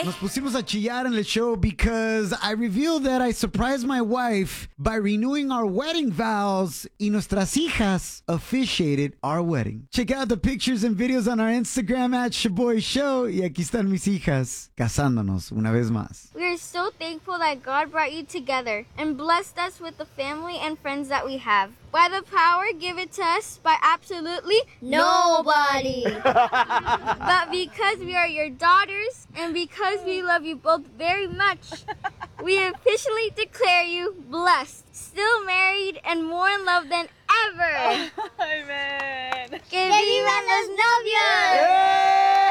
Nos pusimos a chillar in the show because I revealed that I surprised my wife by renewing our wedding vows y nuestras hijas officiated our wedding. Check out the pictures and videos on our Instagram at Shaboy Show. Y aquí están mis hijas casándonos una vez más. We are so thankful that God brought you together and blessed us with the family and friends that we have. By the power given to us by absolutely nobody. But because we are your daughters and because we love you both very much, we officially declare you blessed, still married, and more in love than ever. Amen. ¡Que vivan los novios! ¡Hey!